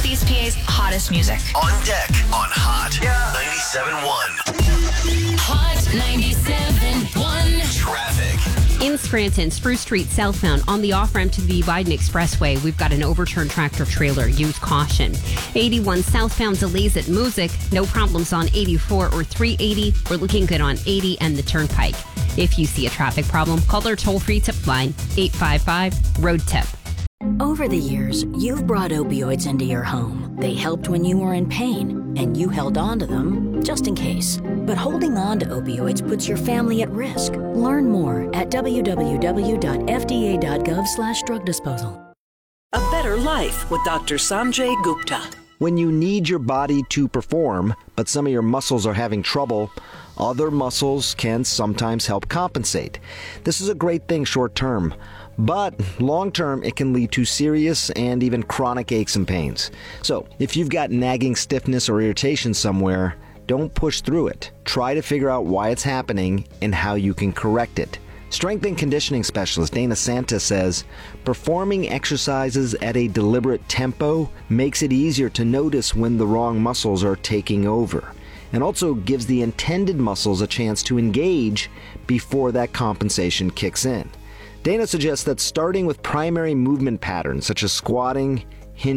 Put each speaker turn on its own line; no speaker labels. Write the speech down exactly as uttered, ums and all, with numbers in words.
Northeast P A's hottest music.
On deck on Hot yeah. ninety-seven point one.
Hot ninety-seven point one.
Traffic.
In Scranton, Spruce Street southbound on the off-ramp to the Biden Expressway, we've got an overturned tractor-trailer. Use caution. eighty-one southbound delays at Music. No problems on eighty-four or three eighty. We're looking good on eighty and the Turnpike. If you see a traffic problem, call our toll-free tip line, eight five five, road tip.
Over the years, you've brought opioids into your home. They helped when you were in pain, and you held on to them just in case. But holding on to opioids puts your family at risk. Learn more at w w w dot f d a dot gov slash drug disposal.
A better life with Doctor Sanjay Gupta.
When you need your body to perform, but some of your muscles are having trouble, other muscles can sometimes help compensate. This is a great thing short term, but long term it can lead to serious and even chronic aches and pains. So if you've got nagging stiffness or irritation somewhere, don't push through it. Try to figure out why it's happening and how you can correct it. Strength and conditioning specialist Dana Santa says, performing exercises at a deliberate tempo makes it easier to notice when the wrong muscles are taking over, and also gives the intended muscles a chance to engage before that compensation kicks in. Dana suggests that starting with primary movement patterns such as squatting